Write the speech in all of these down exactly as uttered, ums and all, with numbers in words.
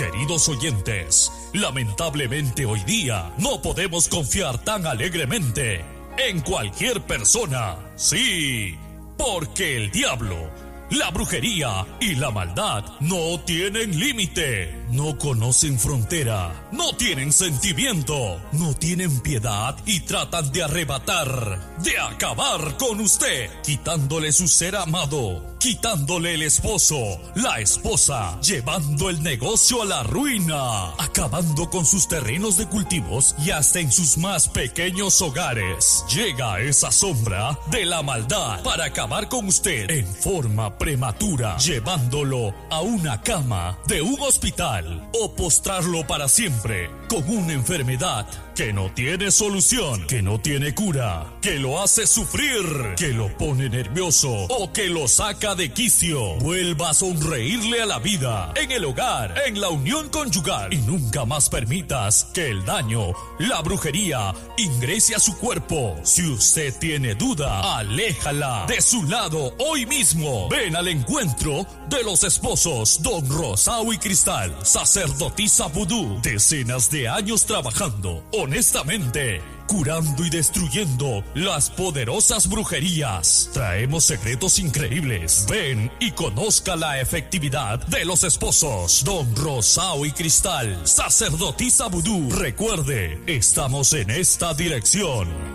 Queridos oyentes, lamentablemente hoy día no podemos confiar tan alegremente en cualquier persona. Sí, porque el diablo, la brujería y la maldad no tienen límite, no conocen frontera, no tienen sentimiento, no tienen piedad y tratan de arrebatar, de acabar con usted, quitándole su ser amado, quitándole el esposo, la esposa, llevando el negocio a la ruina, acabando con sus terrenos de cultivos y hasta en sus más pequeños hogares. Llega esa sombra de la maldad para acabar con usted en forma prematura, llevándolo a una cama de un hospital o postrarlo para siempre con una enfermedad que no tiene solución, que no tiene cura, que lo hace sufrir, que lo pone nervioso o que lo saca de quicio. Vuelva a sonreírle a la vida, en el hogar, en la unión conyugal, y nunca más permitas que el daño, la brujería, ingrese a su cuerpo. Si usted tiene duda, aléjala de su lado hoy mismo. Ven al encuentro de los esposos Don Rosao y Cristal, sacerdotisa vudú, decenas de años trabajando honestamente, curando y destruyendo las poderosas brujerías. Traemos secretos increíbles. Ven y conozca la efectividad de los esposos Don Rosao y Cristal, sacerdotisa vudú. Recuerde, estamos en esta dirección.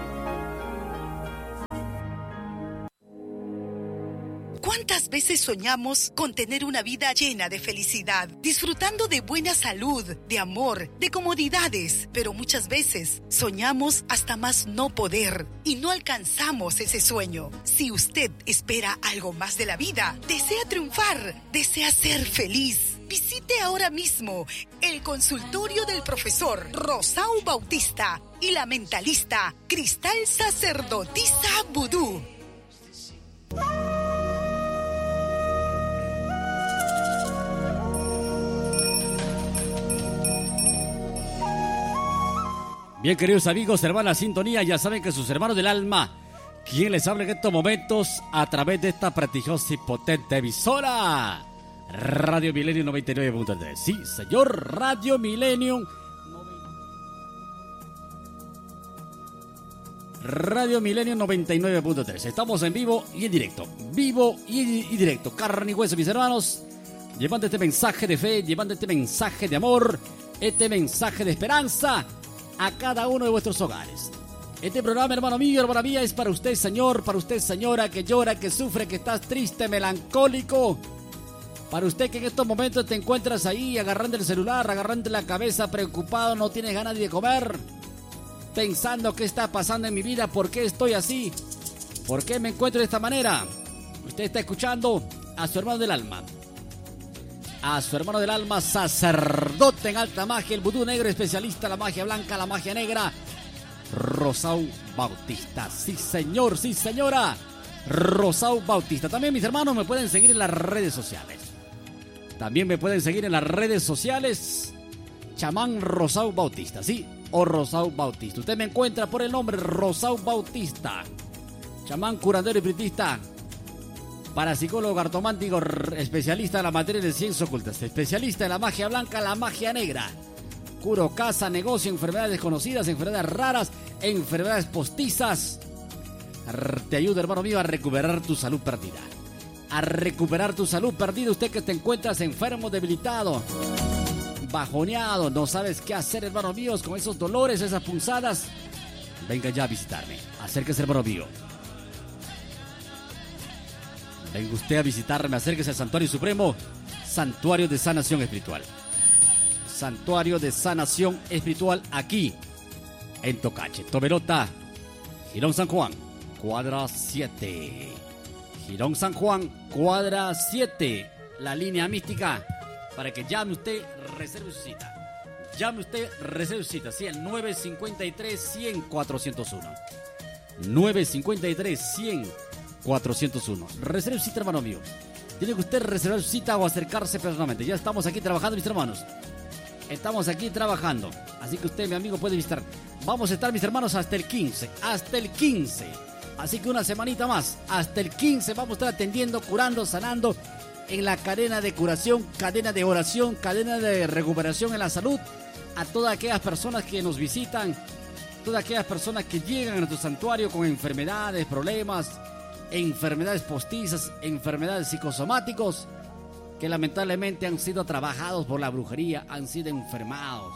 ¿Cuántas veces soñamos con tener una vida llena de felicidad, disfrutando de buena salud, de amor, de comodidades? Pero muchas veces soñamos hasta más no poder y no alcanzamos ese sueño. Si usted espera algo más de la vida, desea triunfar, desea ser feliz, visite ahora mismo el consultorio del profesor Rosao Bautista y la mentalista Cristal Sacerdotisa Vudú. Bien, queridos amigos, hermanas, sintonía, ya saben que sus hermanos del alma, quien les habla en estos momentos a través de esta prestigiosa y potente emisora, Radio Milenio noventa y nueve punto tres. Sí, señor, Radio Milenio. Radio Milenio noventa y nueve punto tres. Estamos en vivo y en directo. Vivo y, y directo. Carne y hueso, mis hermanos. Llevando este mensaje de fe, llevando este mensaje de amor, este mensaje de esperanza a cada uno de vuestros hogares. Este programa, hermano mío, hermana mía, es para usted, señor, para usted, señora, que llora, que sufre, que estás triste, melancólico. Para usted que en estos momentos te encuentras ahí agarrando el celular, agarrando la cabeza, preocupado, no tienes ganas de comer, pensando qué está pasando en mi vida, por qué estoy así, por qué me encuentro de esta manera. Usted está escuchando a su hermano del alma, a su hermano del alma, sacerdote en alta magia, el vudú negro, especialista en la magia blanca, la magia negra, Rosao Bautista. Sí, señor, sí, señora, Rosao Bautista. También, mis hermanos, me pueden seguir en las redes sociales. También me pueden seguir en las redes sociales, Chamán Rosao Bautista, sí, o Rosao Bautista. Usted me encuentra por el nombre Rosao Bautista, chamán, curandero y espiritista, parapsicólogo, cartomántico, especialista en la materia de ciencias ocultas, especialista en la magia blanca, la magia negra. Curo casa, negocio, enfermedades desconocidas, enfermedades raras, enfermedades postizas. Te ayuda, hermano mío, a recuperar tu salud perdida. A recuperar tu salud perdida. Usted que te encuentras enfermo, debilitado, bajoneado, no sabes qué hacer, hermano mío, con esos dolores, esas punzadas. Venga ya a visitarme. Acérquese, hermano mío. Venga usted a visitarme, acérquese al Santuario Supremo, Santuario de Sanación Espiritual. Santuario de Sanación Espiritual aquí en Tocache, Toberota, Girón San Juan, cuadra siete. Girón San Juan, cuadra siete. La línea mística para que llame usted, reserve su cita. Llame usted, reserve su cita. Sí, el nueve cinco tres, cien, cuatrocientos uno. nueve cinco tres, cien, cuatrocientos uno. Reserve su cita, hermano mío. Tiene que usted reservar su cita o acercarse personalmente. Ya estamos aquí trabajando, mis hermanos. Estamos aquí trabajando. Así que usted, mi amigo, puede visitar. Vamos a estar, mis hermanos, hasta el quince. Hasta el quince. Así que una semanita más. Hasta el quince vamos a estar atendiendo, curando, sanando en la cadena de curación, cadena de oración, cadena de recuperación en la salud, a todas aquellas personas que nos visitan, todas aquellas personas que llegan a nuestro santuario con enfermedades, problemas, enfermedades postizas, enfermedades psicosomáticos, que lamentablemente han sido trabajados por la brujería, han sido enfermados,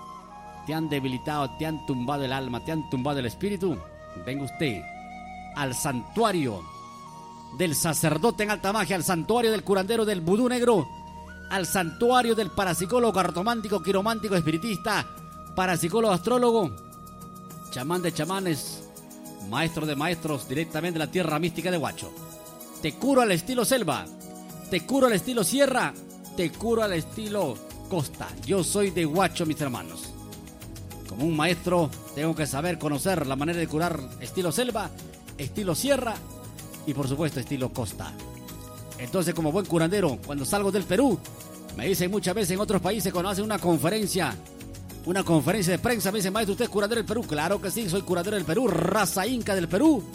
te han debilitado, te han tumbado el alma, te han tumbado el espíritu. Venga usted al santuario del sacerdote en alta magia, al santuario del curandero del vudú negro, al santuario del parapsicólogo cartomántico, quiromántico, espiritista, parapsicólogo, astrólogo, chamán de chamanes, maestro de maestros, directamente de la tierra mística de Huacho. Te curo al estilo selva, te curo al estilo sierra, te curo al estilo costa. Yo soy de Huacho, mis hermanos. Como un maestro tengo que saber conocer la manera de curar estilo selva, estilo sierra y por supuesto estilo costa. Entonces, como buen curandero, cuando salgo del Perú, me dicen muchas veces en otros países cuando hacen una conferencia, una conferencia de prensa, me dicen: maestro, ¿usted es curandero del Perú? Claro que sí, soy curandero del Perú, raza inca del Perú.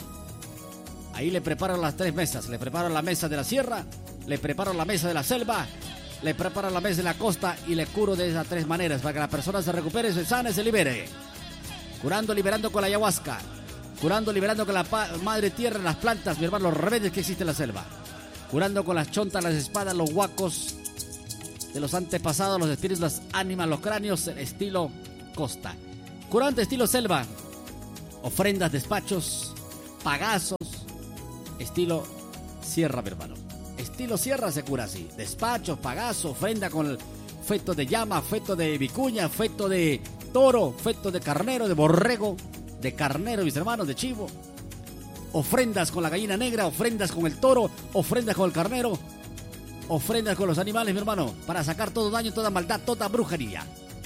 Ahí le preparo las tres mesas, le preparo la mesa de la sierra, le preparo la mesa de la selva, le preparo la mesa de la costa y le curo de esas tres maneras para que la persona se recupere, se sane, se libere. Curando, liberando con la ayahuasca, curando, liberando con la madre tierra, las plantas, mi hermano, los remedios que existen en la selva. Curando con las chontas, las espadas, los huacos de los antepasados, los espíritus, las ánimas, los cráneos, el estilo costa. Curante estilo selva, ofrendas, despachos, pagazos, estilo sierra, mi hermano. Estilo sierra se cura así: despachos, pagazo, ofrenda con el feto de llama, feto de vicuña, feto de toro, feto de carnero, de borrego, de carnero, mis hermanos, de chivo. Ofrendas con la gallina negra, ofrendas con el toro, ofrendas con el carnero, ofrendas con los animales, mi hermano, para sacar todo daño, toda maldad, toda brujería.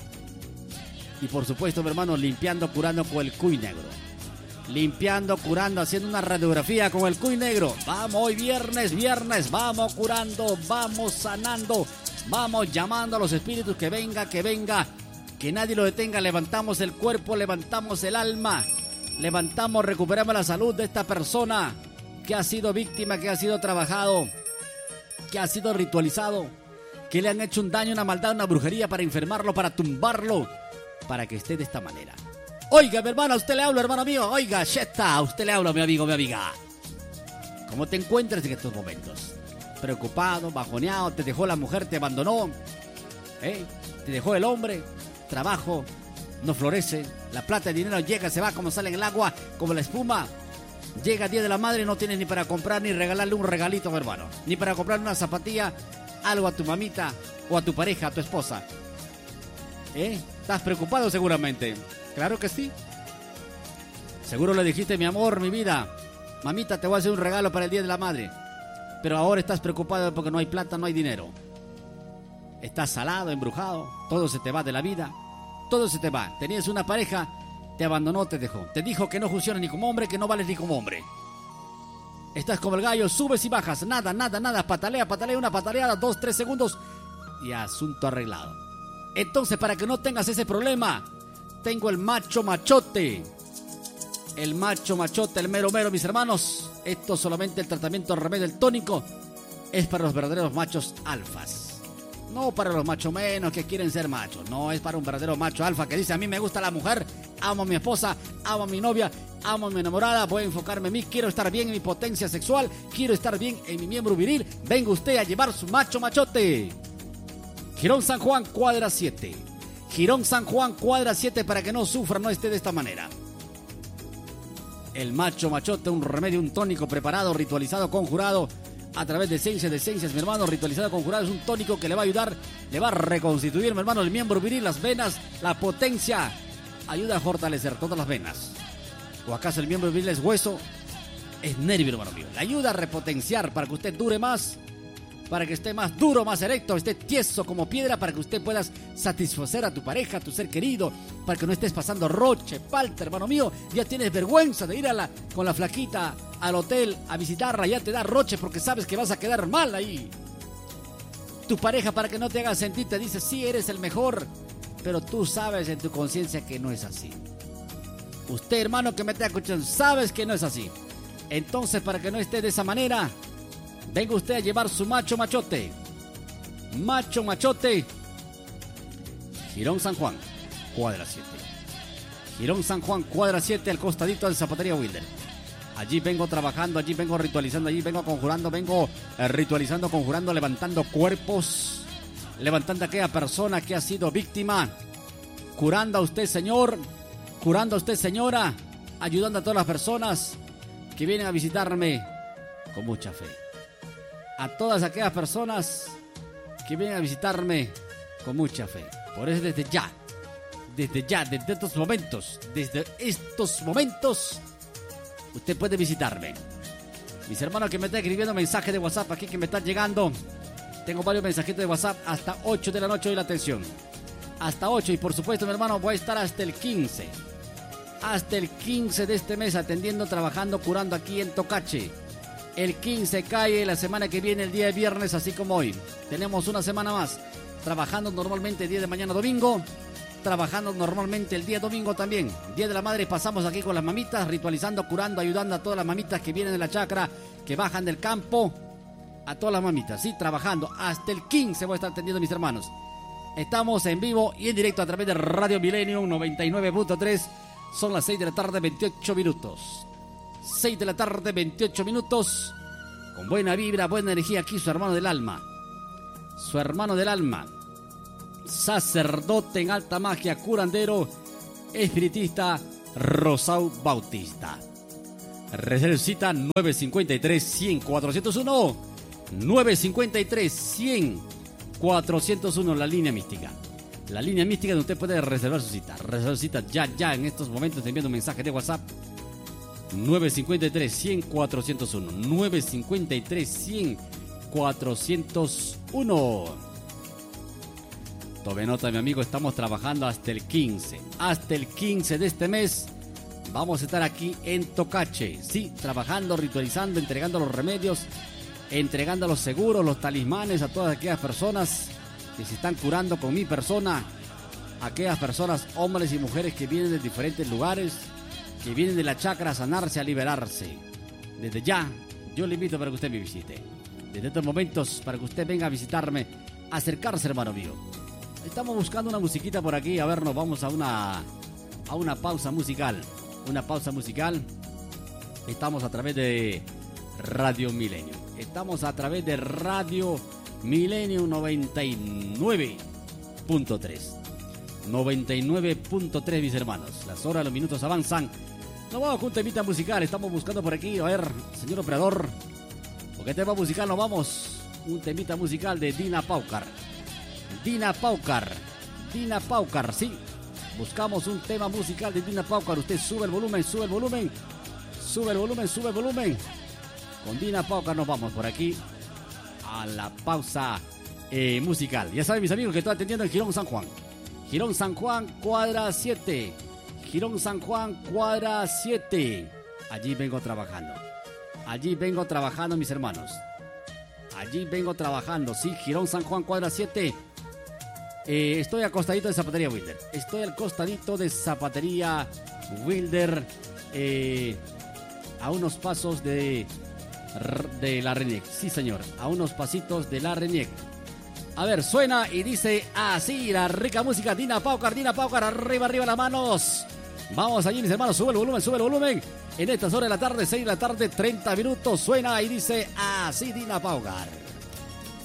Y por supuesto, mi hermano, limpiando, curando con el cuy negro. Limpiando, curando, haciendo una radiografía con el cuy negro. Vamos, hoy viernes, viernes, vamos curando, vamos sanando, vamos llamando a los espíritus que venga, que venga, que nadie lo detenga. Levantamos el cuerpo, levantamos el alma, levantamos, recuperamos la salud de esta persona que ha sido víctima, que ha sido trabajado, que ha sido ritualizado, que le han hecho un daño, una maldad, una brujería para enfermarlo, para tumbarlo, para que esté de esta manera. Oiga, mi hermano, a usted le hablo, hermano mío. Oiga, Sheta, a usted le hablo, mi amigo, mi amiga. ¿Cómo te encuentras en estos momentos? Preocupado, bajoneado, te dejó la mujer, te abandonó, ¿eh? Te dejó el hombre, trabajo no florece, la plata, el dinero llega, se va como sale en el agua, como la espuma. Llega el día de la madre y no tienes ni para comprar ni regalarle un regalito, mi hermano, ni para comprarle una zapatilla, algo a tu mamita o a tu pareja, a tu esposa. ¿Eh? ¿Estás preocupado seguramente? Claro que sí. Seguro le dijiste: mi amor, mi vida, mamita, te voy a hacer un regalo para el día de la madre. Pero ahora estás preocupado porque no hay plata, no hay dinero. Estás salado, embrujado, todo se te va de la vida, todo se te va. Tenías una pareja, te abandonó, te dejó. Te dijo que no funciona ni como hombre, que no vales ni como hombre. Estás como el gallo, subes y bajas, nada, nada, nada, patalea, patalea, una pataleada, dos, tres segundos y asunto arreglado. Entonces, para que no tengas ese problema, tengo el macho machote. El macho machote, el mero mero, mis hermanos. Esto solamente el tratamiento, el remedio, el tónico, es para los verdaderos machos alfas. No para los machos menos que quieren ser machos. No, es para un verdadero macho alfa que dice: a mí me gusta la mujer, amo a mi esposa, amo a mi novia, amo a mi enamorada, voy a enfocarme en mí, quiero estar bien en mi potencia sexual, quiero estar bien en mi miembro viril. Venga usted a llevar su macho machote. Girón San Juan, cuadra siete. Girón San Juan, cuadra siete, para que no sufra, no esté de esta manera. El macho machote, un remedio, un tónico preparado, ritualizado, conjurado a través de esencias, de esencias, mi hermano, ritualizado, conjurado. Es un tónico que le va a ayudar, le va a reconstituir, mi hermano, el miembro viril, las venas, la potencia. Ayuda a fortalecer todas las venas. ¿O acaso el miembro viril es hueso? Es nervio, hermano mío. Le ayuda a repotenciar para que usted dure más, para que esté más duro, más erecto, esté tieso como piedra, para que usted puedas satisfacer a tu pareja, a tu ser querido, para que no estés pasando roche, falta, hermano mío. Ya tienes vergüenza de ir a la, con la flaquita al hotel a visitarla, ya te da roche porque sabes que vas a quedar mal ahí. Tu pareja, para que no te haga sentir, te dice: sí, eres el mejor, pero tú sabes en tu conciencia que no es así. Usted, hermano, que me está escuchando, sabes que no es así. Entonces, para que no esté de esa manera, Venga usted a llevar su macho machote. Macho machote. Girón San Juan, cuadra siete. Girón San Juan, cuadra siete, al costadito de Zapatería Wilder. Allí vengo trabajando, allí vengo ritualizando, allí vengo conjurando, vengo eh, ritualizando, conjurando, levantando cuerpos, levantando a aquella persona que ha sido víctima, curando a usted, señor, curando a usted, señora, ayudando a todas las personas que vienen a visitarme con mucha fe. A todas aquellas personas que vienen a visitarme con mucha fe. Por eso desde ya, desde ya, desde estos momentos, desde estos momentos, usted puede visitarme. Mis hermanos que me están escribiendo mensajes de WhatsApp aquí que me están llegando. Tengo varios mensajitos de WhatsApp hasta ocho de la noche hoy la atención. Hasta ocho y por supuesto, mi hermano, voy a estar hasta el quince. Hasta el quince de este mes atendiendo, trabajando, curando aquí en Tocache. El quince cae la semana que viene, el día de viernes, así como hoy. Tenemos una semana más. Trabajando normalmente el día de mañana domingo. Trabajando normalmente el día domingo también. Día de la Madre pasamos aquí con las mamitas, ritualizando, curando, ayudando a todas las mamitas que vienen de la chacra, que bajan del campo. A todas las mamitas, sí, trabajando. Hasta el quince voy a estar atendiendo, mis hermanos. Estamos en vivo y en directo a través de Radio Millennium noventa y nueve punto tres. Son las seis de la tarde, veintiocho minutos. seis de la tarde, veintiocho minutos. Con buena vibra, buena energía aquí su hermano del alma. Su hermano del alma. Sacerdote en alta magia, curandero, espiritista, Rosau Bautista. Reserva cita nueve cinco tres, cien, cuatrocientos uno. nueve cinco tres, cien, cuatrocientos uno, la línea mística. La línea mística donde usted puede reservar su cita. Reservar su cita ya, ya, en estos momentos, enviando un mensaje de WhatsApp. nueve cinco tres, cien, cuatrocientos uno. nueve cinco tres, cien, cuatrocientos uno. Tome nota, mi amigo, estamos trabajando hasta el quince. Hasta el quince de este mes vamos a estar aquí en Tocache. Sí, trabajando, ritualizando, entregando los remedios, entregando los seguros, los talismanes a todas aquellas personas que se están curando con mi persona. Aquellas personas, hombres y mujeres que vienen de diferentes lugares, que vienen de la chacra a sanarse, a liberarse. Desde ya, yo le invito para que usted me visite. Desde estos momentos, para que usted venga a visitarme, a acercarse, hermano mío. Estamos buscando una musiquita por aquí. A ver, nos vamos a una, a una pausa musical. Una pausa musical. Estamos a través de Radio Millennium. Estamos a través de Radio Millennium noventa y nueve punto tres. noventa y nueve punto tres, mis hermanos. Las horas, los minutos avanzan. Nos vamos con un temita musical. Estamos buscando por aquí. A ver, señor operador, ¿por qué tema musical nos vamos? Un temita musical de Dina Paucar. Dina Paucar, Dina Paucar, sí. Buscamos un tema musical de Dina Paucar. Usted sube el volumen, sube el volumen, sube el volumen, sube el volumen. Con Dina Paucar nos vamos por aquí a la pausa eh, musical. Ya saben, mis amigos, que estoy atendiendo en Girón San Juan. Girón San Juan, cuadra siete. Girón San Juan, cuadra siete. Allí vengo trabajando. Allí vengo trabajando, mis hermanos. Allí vengo trabajando, sí. Girón San Juan, cuadra siete. Eh, estoy al costadito de Zapatería Wilder. Estoy al costadito de Zapatería Wilder. Eh, a unos pasos de, de la Reniec. Sí, señor. A unos pasitos de la Reniec. A ver, suena y dice así la rica música. Dina Paucar, Dina Paucar. Arriba, arriba las manos. Vamos allí, mis hermanos. Sube el volumen, sube el volumen. En estas horas de la tarde, seis de la tarde, treinta minutos. Suena y dice así Dina Paucar.